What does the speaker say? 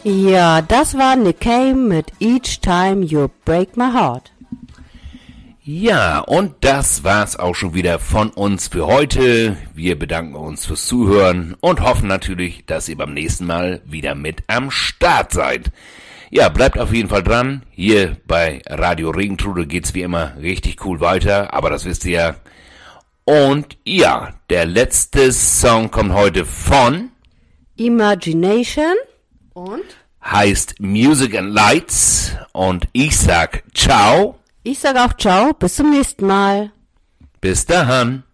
Ja, das war Nick Cave mit Each Time You Break My Heart. Ja, und das war's auch schon wieder von uns für heute. Wir bedanken uns fürs Zuhören und hoffen natürlich, dass ihr beim nächsten Mal wieder mit am Start seid. Ja, bleibt auf jeden Fall dran. Hier bei Radio Regentrudel geht's wie immer richtig cool weiter, aber das wisst ihr ja. Und ja, der letzte Song kommt heute von Imagination und heißt Music and Lights und ich sag ciao. ich sage auch ciao, bis zum nächsten Mal. Bis dahin.